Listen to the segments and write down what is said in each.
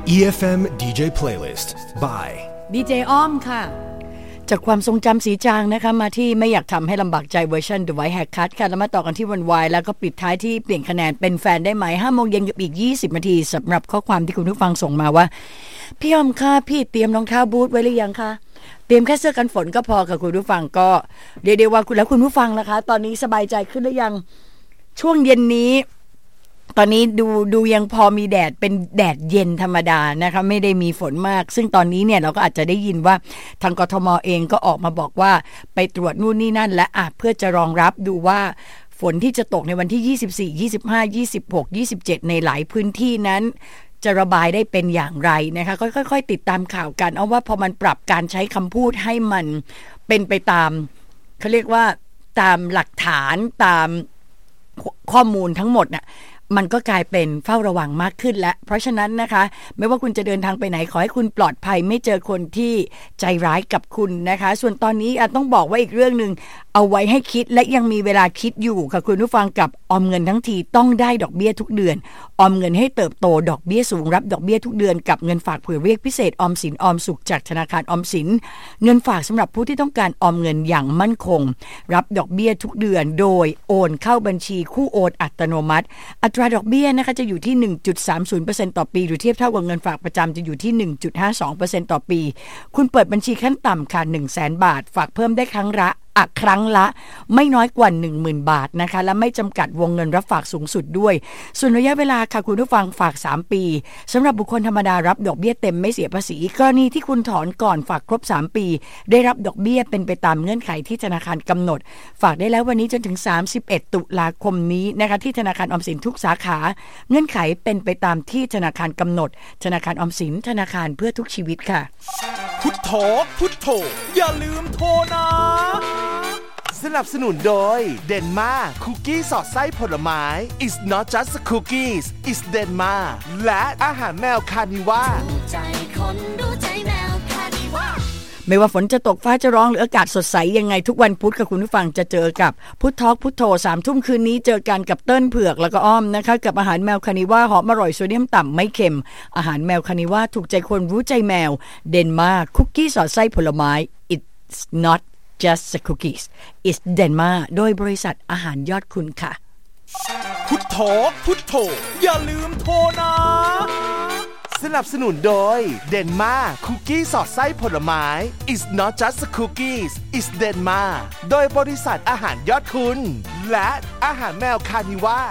EFM DJ Playlist by ดีเจอ้อมค่ะจากความทรงจำสีจางนะคะมาที่ไม่อยากทำให้ลำบากใจเวอร์ชัน The White Haircut ค่ะแล้วมาต่อกันที่วันวายแล้วก็ปิดท้ายที่เปลี่ยนคะแนนเป็นแฟนได้ไหม 5 โมงเย็นกับอีก20นาทีสำหรับข้อความที่คุณผู้ฟังส่งมาว่าพี่อ้อมค่ะพี่เตรียมรองเท้าบูทไว้หรือยังคะเตรียมแค่เสื้อกันฝนก็พอค่ะคุณผู้ฟังก็เรียกได้ว่าคุณแล้วคุณผู้ฟังนะคะตอนนี้สบายใจขึ้นหรือยังช่วงเย็นนี้ตอนนี้ดูยังพอมีแดดเป็นแดดเย็นธรรมดานะคะไม่ได้มีฝนมากซึ่งตอนนี้เนี่ยเราก็อาจจะได้ยินว่าทางกทม.เองก็ออกมาบอกว่าไปตรวจนู่นนี่นั่นและเพื่อจะรองรับดูว่าฝนที่จะตกในวันที่24 25 26 27ในหลายพื้นที่นั้นจะระบายได้เป็นอย่างไรนะคะค่อยๆติดตามข่าวกันเอาว่าพอมันปรับการใช้คำพูดให้มันเป็นไปตามเขาเรียกว่าตามหลักฐานตามข้อมูลทั้งหมดน่ะมันก็กลายเป็นเฝ้าระวังมากขึ้นแล้วเพราะฉะนั้นนะคะไม่ว่าคุณจะเดินทางไปไหนขอให้คุณปลอดภัยไม่เจอคนที่ใจร้ายกับคุณนะคะส่วนตอนนี้ต้องบอกว่าอีกเรื่องนึงเอาไว้ให้คิดและยังมีเวลาคิดอยู่ค่ะคุณผู้ฟังกับออมเงินทั้งทีต้องได้ดอกเบี้ยทุกเดือนออมเงินให้เติบโตดอกเบี้ยสูงรับดอกเบี้ยทุกเดือนกับเงินฝากเผื่อเรียกพิเศษออมสินออมสุขจากธนาคารออมสินเงินฝากสำหรับผู้ที่ต้องการออมเงินอย่างมั่นคงรับดอกเบี้ยทุกเดือนโดยโอนเข้าบัญชีคู่โอนอัตโนมัติอัตราดอกเบี้ยนะคะจะอยู่ที่ 1.30% ต่อปีหรือเทียบเท่ากับเงินฝากประจำจะอยู่ที่ 1.52% ต่อปีคุณเปิดบัญชีขั้นต่ำค่ะ 100,000 บาทฝากเพิ่มได้ครั้งละไม่น้อยกว่า 10,000 บาทนะคะและไม่จำกัดวงเงินรับฝากสูงสุดด้วยส่วนระยะเวลาค่ะคุณผู้ฟังฝาก3ปีสำหรับบุคคลธรรมดารับดอกเบี้ยเต็มไม่เสียภาษีกรณีที่คุณถอนก่อนฝากครบ3ปีได้รับดอกเบี้ยเป็นไปตามเงื่อนไขที่ธนาคารกำหนดฝากได้แล้ววันนี้จนถึง31ตุลาคมนี้นะคะที่ธนาคารออมสินทุกสาขาเงื่อนไขเป็นไปตามที่ธนาคารกำหนดธนาคารออมสินธนาคารเพื่อทุกชีวิตค่ะพุทโธพุทโธอย่าลืมโทรนะสนับสนุนโดยเดนมาคุกกี้สอดไส้ผลไม้ It's not just cookies It's Denma และอาหารแมวคานิว่าใจคนดูใจแมวคานิว่าไม่ว่าฝนจะตกฟ้าจะร้องหรืออากาศสดใสยังไงทุกวันพุธกับคุณผู้ฟังจะเจอกับพุททอล์กพุทโธ 3 ทุ่มคืนนี้เจอกันกับเติ้ลเผือกแล้วก็อ้อมนะคะกับอาหารแมวคานิว่าหอมอร่อยโซเดียมต่ำไม่เค็มอาหารแมวคานิว่าถูกใจคนรู้ใจแมวเดนมาคุกกี้สอดไส้ผลไม้ It's not just the cookies It's Denma โดยบริษัทอาหารยอดคุณค่ะพุทโธพุทโธอย่าลืมโทรนะสนับสนุนโดยเดนมาคุกกี้สอดไส้ผลไม้ It's not just the cookies It's Denma โดยบริษัทอาหารยอดคุณและอาหารแมวคานิว่า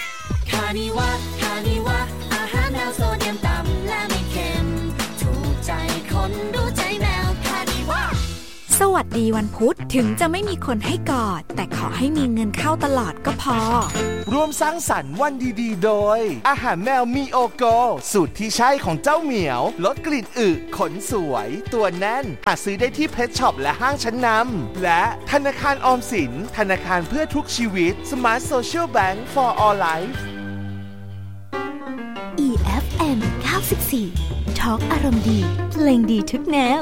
อาหารแมวโซเดียมต่ำและไม่เค็มถูกใจคนดูใจแมวคานิว่าสวัสดีวันพุธถึงจะไม่มีคนให้กอดแต่ขอให้มีเงินเข้าตลอดก็พอร่วมสร้างสรรค์วันดีๆโดยอาหารแมวมีโอโกสูตรที่ใช่ของเจ้าเหมียวลดกลิ่นอึขนสวยตัวแน่นหาซื้อได้ที่เพชช็อปและห้างชั้นนำและธนาคารออมสินธนาคารเพื่อทุกชีวิต Smart Social Bank for All Life EFM 94 Talk อารมณ์ดีเพลงดีทุกแนว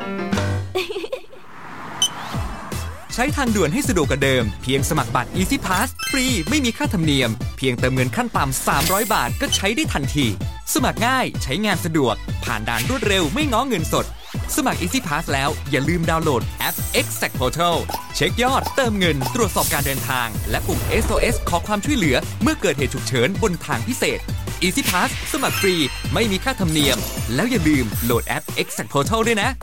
ใช้ทางด่วนให้สะดวกกว่าเดิมเพียงสมัครบัตร Easy Pass ฟรีไม่มีค่าธรรมเนียมเพียงเติมเงินขั้นต่ำ300 บาทก็ใช้ได้ทันทีสมัครง่ายใช้งานสะดวกผ่านด่านรวดเร็วไม่ง้อเงินสดสมัคร Easy Pass แล้วอย่าลืมดาวน์โหลดแอป Exact Portal เช็คยอดเติมเงินตรวจสอบการเดินทางและปุ่ม SOS ขอความช่วยเหลือเมื่อเกิดเหตุฉุกเฉินบนทางพิเศษ Easy Pass สมัครฟรีไม่มีค่าธรรมเนียมแล้วอย่าลืมโหลดแอป Exact Portal ด้วยนะ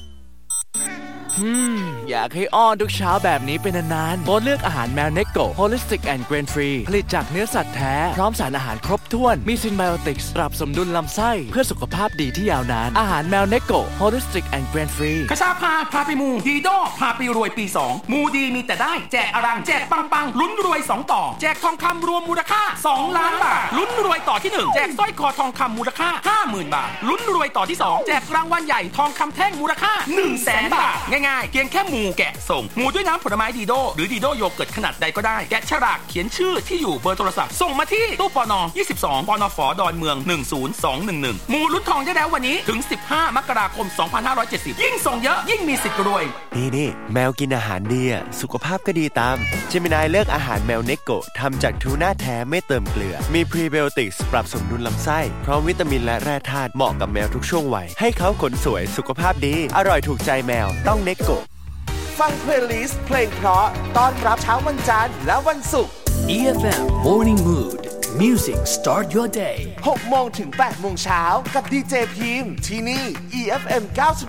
อยากให้อ้อนทุกเช้าแบบนี้เป็นนานๆโปรดเลือกอาหารแมวเนโก Holistic and Grain Free ผลิตจากเนื้อสัตว์แท้พร้อมสารอาหารครบถ้วนมีซินไบโอติกส์ปรับสมดุลลำไส้เพื่อสุขภาพดีที่ยาวนานอาหารแมวเนโก Holistic and Grain Free กระชาพาไปมูดีโดพาไปรวยปี2มูดีมีแต่ได้แจกอรังแจกปังลุ้นรวย2ต่อแจกทองคำรวมมูลค่า2ล้านบาทลุ้นรวยต่อที่1แจกสร้อยคอทองคำมูลค่า 50,000 บาทลุ้นรวยต่อที่2แจกรางวัลใหญ่ทองคำแท่งมูลค่า 100,000 บาทง่ง่ายๆเพียงแค่หมู่แกะส่งหมู่ด้วยน้ำผลไม้ดีโดหรือดีโดโยเกิร์ตขนาดใดก็ได้แกะฉลากเขียนชื่อที่อยู่เบอร์โทรศัพท์ส่งมาที่ตู้ปน22ปนฝดอนเมือง10211หมู่ลุ้นทองได้แล้ววันนี้ถึง15มกราคม2570ยิ่งส่งเยอะยิ่งมีสิทธิ์รวยนี่แมวกินอาหารดีสุขภาพก็ดีตามเจมินายเลือกอาหารแมวเนโกะทำจากทูน่าแท้ไม่เติมเกลือมีพรีไบโอติกส์ปรับสมดุลลำไส้พร้อมวิตามินและแร่ธาตุเหมาะกับแมวทุกช่วงวัยให้เขาขนสวยสุขภาพดีอร่อยถูกใจแมวต้องเนโกะฟังเพลย์ลิสต์เพลงเพราะต้อนรับเช้าวันจันทร์และวันศุกร์ EFM Morning Mood Music Start Your Day 6 โมงถึง 8 โมงเช้ากับดีเจพิมพ์ที่นี่ EFM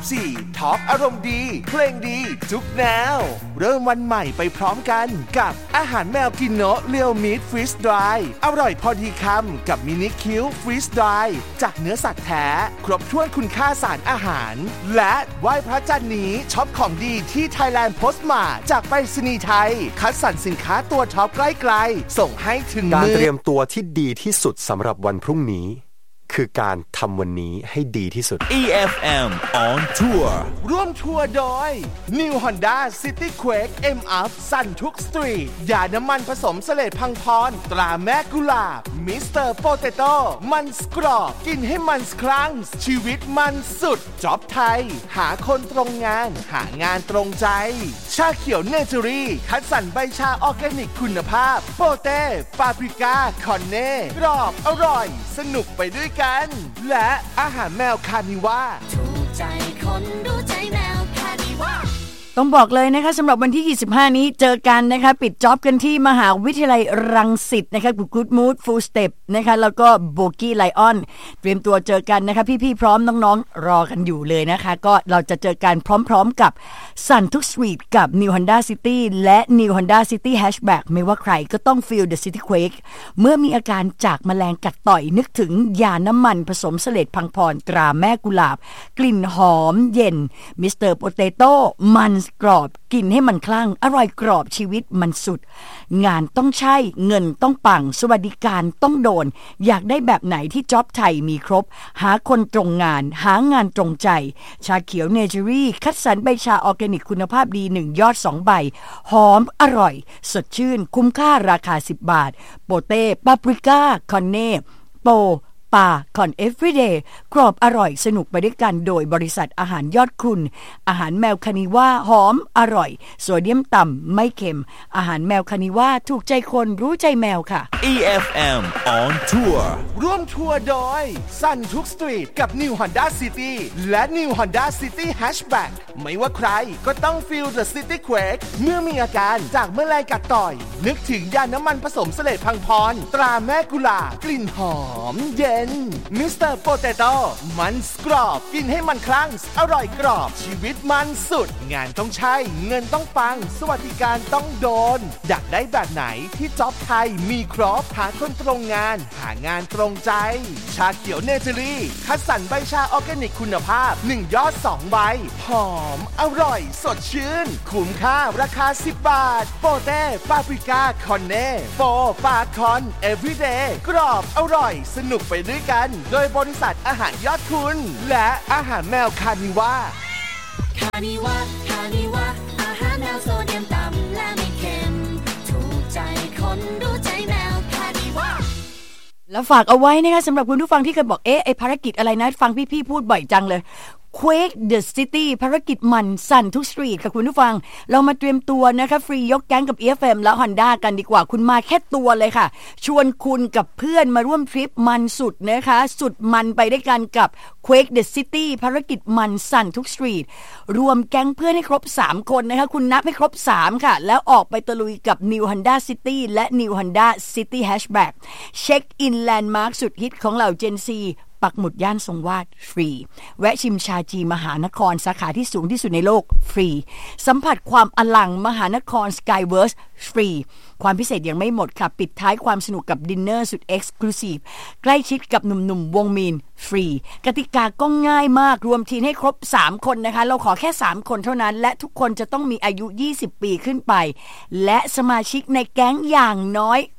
94 ท็อปอารมณ์ดีเพลงดีทุกแนวเริ่มวันใหม่ไปพร้อมกันกับอาหารแมวกินโนะเรียวมิตฟรีสดรายอร่อยพอดีคำกับมินิคิวฟรีสดรายจากเนื้อสัตว์แท้ครบถ้วนคุณค่าสารอาหารและไหว้พระจันทร์นี้ช็อปของดีที่ Thailand Postmart จากไปรษณีย์ไทยคัดสรรสินค้าตัวท็อปใกล้ๆส่งให้ถึงมือการเตรียมตัวที่ดีที่สุดสำหรับวันพรุ่งนี้คือการทำวันนี้ให้ดีที่สุด EFM on Tour ร่วมทัวร์โดย New Honda City Quake M-Up สั่นทุกสตรีทยาน้ำมันผสมเสลดพังพรตราแม่กุหลาบมิสเตอร์โปเตโต้มันสกรอบกินให้มันครั้งชีวิตมันสุดจ็อบไทยหาคนตรงงานหางานตรงใจชาเขียวเนเจอรี่คัดสรรใบชาออร์แกนิกคุณภาพโปเต้ปาปริก้าคอนเน่กรอบอร่อยสนุกไปด้วยกันและอาหารแมวคานิว่าถูกใจคนดูใจแมวคานิว่าต้องบอกเลยนะคะสำหรับวันที่25นี้เจอกันนะคะปิดจ็อบกันที่มหาวิทยาลัยรังสิตนะคะGood Mood Full Step นะคะแล้วก็โบกี้ไลออนเตรียมตัวเจอกันนะคะพี่ๆพร้อมน้องๆรอกันอยู่เลยนะคะก็เราจะเจอกันพร้อมๆกับสั่นทุกสวีทกับ New Honda City และ New Honda City Hatchback ไม่ว่าใครก็ต้อง Feel the City Quake เมื่อมีอาการจากแมลงกัดต่อยนึกถึงยาน้ำมันผสมเสลดพังพรตราแม่กุหลาบกลิ่นหอมเย็นมิสเตอร์โปเตโต้มันกรอบกินให้มันคลั่งอร่อยกรอบชีวิตมันสุดงานต้องใช่เงินต้องปังสวัสดิการต้องโดนอยากได้แบบไหนที่จ็อบไทยมีครบหาคนตรงงานหางานตรงใจชาเขียวเนเจอรี่คัดสรรใบชาออร์แกนิกคุณภาพดี1ยอด2ใบหอมอร่อยสดชื่นคุ้มค่าราคา10 บาทโปเต้ปาปริก้าคอนเน่โปปาคอนเอฟวีเดย์กรอบอร่อยสนุกไปด้วยกันโดยบริษัทอาหารยอดคุณอาหารแมวคานิว่าหอมอร่อยโซเดียมต่ำไม่เค็มอาหารแมวคานิว่าถูกใจคนรู้ใจแมวค่ะ EFM on Tour ร่วมทัวร์โดยสั่นทุกสตรีทกับ New Honda City และ New Honda City Hatchback ไม่ว่าใครก็ต้อง Feel the City Quake เมื่อมีอาการจากแมลงกัดต่อยนึกถึงยาน้ำมันผสมเสลดพังพรตราแม่กุหลาบกลิ่นหอมเย็นมิสเตอร์โปเตโต้มันกรอบกินให้มันคลั่งอร่อยกรอบชีวิตมันสุดงานต้องใช่เงินต้องปังสวัสดิการต้องโดนอยากได้แบบไหนที่จ็อบไทยมีครบหาคนตรงงานหางานตรงใจชาเขียวเนเจอรี่คัดสรรใบชาออร์แกนิกคุณภาพ1ยอด2ใบหอมอร่อยสดชื่นคุ้มค่าราคา10 บาทโปเต้ปาปริก้าคอนเน่โปปาคอนเอฟวีเดย์กรอบอร่อยสนุกไปด้วยกันโดยบริษัทอาหารยอดคุณและอาหารแมวคานิว่าคานิว่าอาหารแมวโซเดียมต่ำและไม่เค็มถูกใจคนดูใจแมวคานิว่าแล้วฝากเอาไว้นะคะสำหรับคุณผู้ฟังที่เคยบอกไอภารกิจอะไรนะฟังพี่ๆพูดบ่อยจังเลยQuake the City ภารกิจมันสั่นทุกสตรีทค่ะคุณผู้ฟังเรามาเตรียมตัวนะคะฟรียกแก๊งกับ EFM และ Honda กันดีกว่าคุณมาแค่ตัวเลยค่ะชวนคุณกับเพื่อนมาร่วมทริปมันสุดนะคะสุดมันไปด้วยกันกับ Quake the City ภารกิจมันสั่นทุกสตรีทรวมแก๊งเพื่อนให้ครบ3คนนะคะคุณนับให้ครบ3ค่ะแล้วออกไปตะลุยกับ New Honda City และ New Honda City Hatchback เช็คอินแลนด์มาร์คสุดฮิตของเหล่า Gen Zปักหมุดย่านทรงวาดฟรีแวะชิมชาจีมหานครสาขาที่สูงที่สุดในโลกฟรีสัมผัสความอลังมหานครสกายเวิร์สฟรีความพิเศษยังไม่หมดค่ะปิดท้ายความสนุกกับดินเนอร์สุดเอ็กซ์คลูซีฟใกล้ชิดกับหนุ่มๆวงมีนฟรีกติกาก็ง่ายมากรวมทีมให้ครบ3คนนะคะเราขอแค่3คนเท่านั้นและทุกคนจะต้องมีอายุ20 ปีขึ้นไปและสมาชิกในแก๊งอย่างน้อย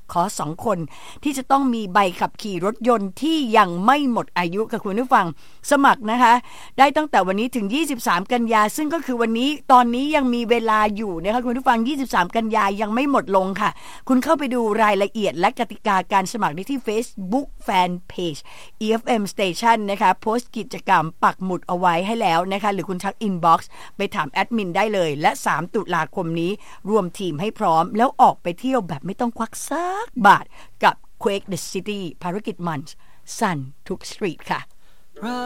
ขอ2คนที่จะต้องมีใบขับขี่รถยนต์ที่ยังไม่หมดอายุค่ะคุณผู้ฟังสมัครนะคะได้ตั้งแต่วันนี้ถึง23กันยาซึ่งก็คือวันนี้ตอนนี้ยังมีเวลาอยู่นะคะคุณผู้ฟัง23กันยายังไม่หมดลงค่ะคุณเข้าไปดูรายละเอียดและกติกาการสมัครได้ที่ Facebook Fan Page EFM Station นะคะโพสต์กิจกรรมปักหมุดเอาไว้ให้แล้วนะคะหรือคุณทัก Inbox ไปถามแอดมินได้เลยและ3ตุลาคมนี้รวมทีมให้พร้อมแล้วออกไปเที่ยวแบบไม่ต้องควักสักบาทกับ Quake the City ภารกิจมันสั่นทุกสตรีทค่ะ